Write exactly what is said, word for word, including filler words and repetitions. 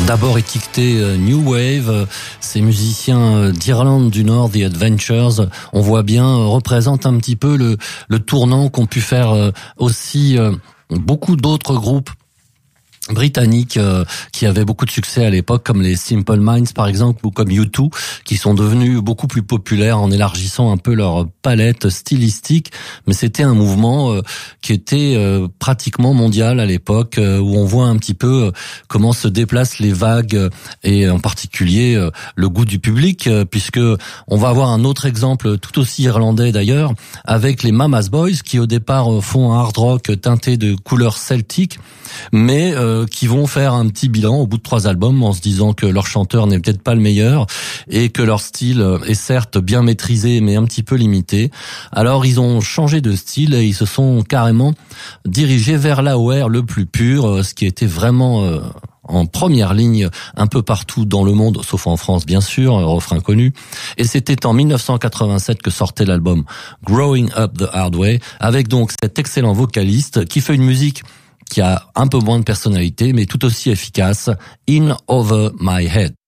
d'abord étiqueté New Wave. Ces musiciens d'Irlande du Nord, The Adventures, on voit bien, représentent un petit peu le, le tournant qu'ont pu faire aussi beaucoup d'autres groupes britanniques euh, qui avaient beaucoup de succès à l'époque, comme les Simple Minds par exemple, ou comme U deux, qui sont devenus beaucoup plus populaires en élargissant un peu leur palette stylistique. Mais c'était un mouvement euh, qui était euh, pratiquement mondial à l'époque, euh, où on voit un petit peu euh, comment se déplacent les vagues euh, et en particulier euh, le goût du public, euh, puisque on va avoir un autre exemple tout aussi irlandais d'ailleurs, avec les Mama's Boys, qui au départ euh, font un hard rock teinté de couleurs celtiques, mais euh, qui vont faire un petit bilan au bout de trois albums en se disant que leur chanteur n'est peut-être pas le meilleur et que leur style est certes bien maîtrisé mais un petit peu limité. Alors ils ont changé de style et ils se sont carrément dirigés vers l'A O R le plus pur, ce qui était vraiment euh, en première ligne un peu partout dans le monde, sauf en France bien sûr, refrain connu. Et c'était en dix-neuf cent quatre-vingt-sept que sortait l'album Growing Up the Hard Way, avec donc cet excellent vocaliste qui fait une musique qui a un peu moins de personnalité, mais tout aussi efficace, In Over My Head.